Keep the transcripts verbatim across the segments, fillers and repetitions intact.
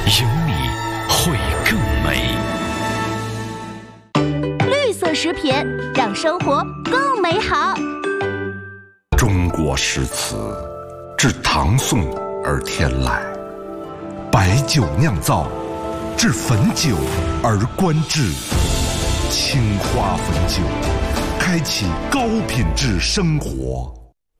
有你会更美。 绿色食品让生活更美好。 中国诗词自唐宋而天来，白酒酿造，至汾酒而观致。青花汾酒，开启高品质生活。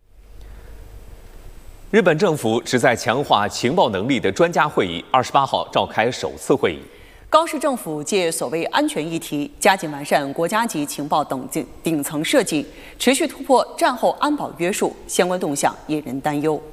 日本政府旨在强化情报能力的专家会议二十八号召开首次会议。 高市政府借所谓安全议题，加紧完善国家级情报等顶层设计，持续突破战后安保约束，相关动向引人担忧。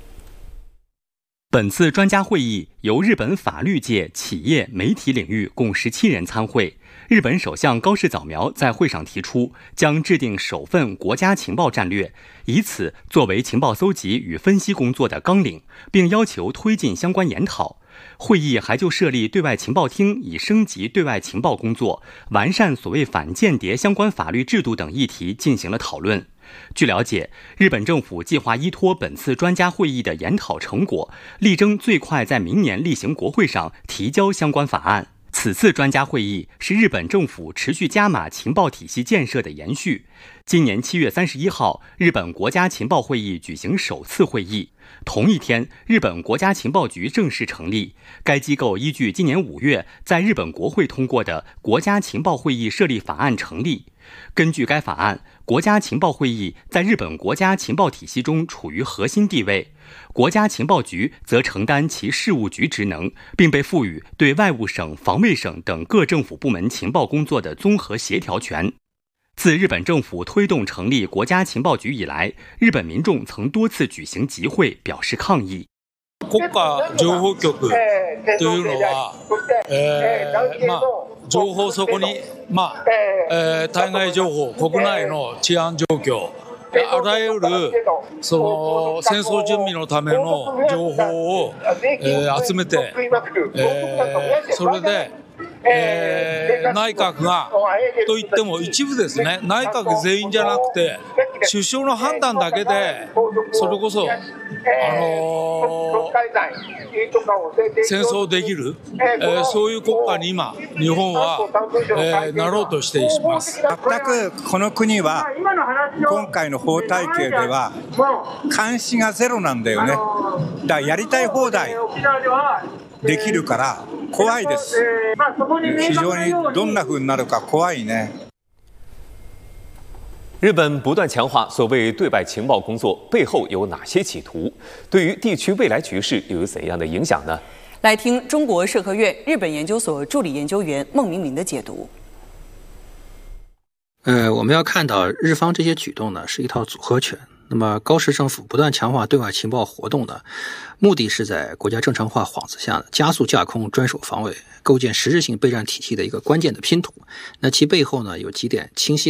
本次专家会议由日本法律界、企业、媒体领域共十七人参会。日本首相高市早苗在会上提出，将制定首份国家情报战略，以此作为情报搜集与分析工作的纲领，并要求推进相关研讨。会议还就设立对外情报厅，以升级对外情报工作、完善所谓反间谍相关法律制度等议题进行了讨论。据了解，日本政府计划依托本次专家会议的研讨成果，力争最快在明年例行国会上提交相关法案。此次专家会议是日本政府持续加码情报体系建设的延续。今年七月三十一号，日本国家情报会议举行首次会议。同一天，日本国家情报局正式成立。该机构依据今年五月在日本国会通过的国家情报会议设立法案成立。根据该法案，国家情报会议在日本国家情报体系中处于核心地位，国家情报局则承担其事务局职能，并被赋予对外务省、防卫省等各政府部门情报工作的综合协调权。自日本政府推动成立国家情報局以来，日本民众曾多次舉行集會表示抗議。 国家情報局というのは、えーまあ、情報そこに、まあえー、対外情報、国内の治安状況、あらゆるその戦争準備のための情報を、えー、集めて、えー、それでえー、内閣がといっても一部ですね、内閣全員じゃなくて首相の判断だけでそれこそ、あのー、戦争できる、えー、そういう国家に今日本は、えー、なろうとしています。 全くこの国は今回の法体系では監視がゼロなんだよね。だからやりたい放題できるから怖いです。非常にどんな風になるか怖いね。 日本不断强化所谓对外情报工作，背后有哪些企图？对于地区未来局势又有怎样的影响呢？ 来听中国社科院日本研究所助理研究员孟明明的解读。 呃，我们要看到日方这些举动呢，是一套组合拳。那么高市政府不断强化对外情报活动呢，目的是在国家正常化幌子下加速架空专守防卫，构建实质性备战体系的一个关键的拼图。那其背后呢，有几点清晰